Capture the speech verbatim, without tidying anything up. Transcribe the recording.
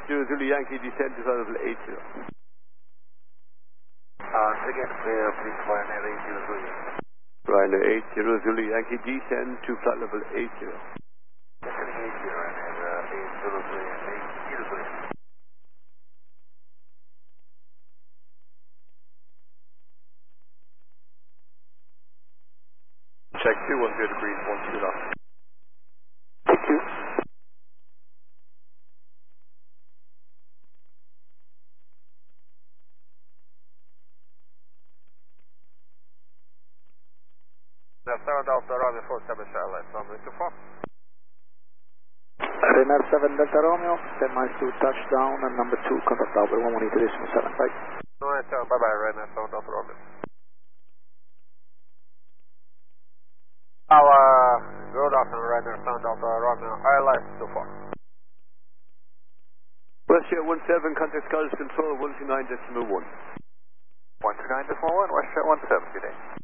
zero Zulu Yankee, descend to flight level eight zero. Uh, again, clear, please fly an eight zero Zulu. Ryanair eight zero Zulu Yankee, descend to flight level eight zero. Descend eight zero, Ryanair uh, eight zero Zulu, eight zero Zulu. Check two one zero degrees, one two knots. Thank you. seven Delta Romeo four seven Charlotte, runway two four. Ryanair seven Delta Romeo, ten miles to touchdown and number two, contact Tower one one eight decimal seven, bye. nine seven, bye bye, Ryanair seven Delta Romeo. Our good afternoon, Ryanair seven Delta Romeo, airline two four. Westjet one seven, contact Scottish Control one two nine decimal one. one two nine decimal one, Westjet one seven, good day.